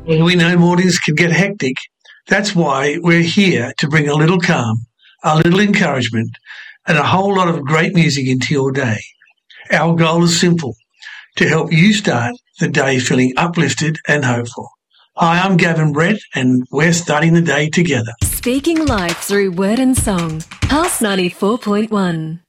And we know mornings can get hectic. That's why we're here to bring a little calm, a little encouragement, and a whole lot of great music into your day. Our goal is simple, to help you start the day feeling uplifted and hopeful. Hi, I'm Gavin Brett, and we're starting the day together. Speaking life through word and song. Pulse 94.1.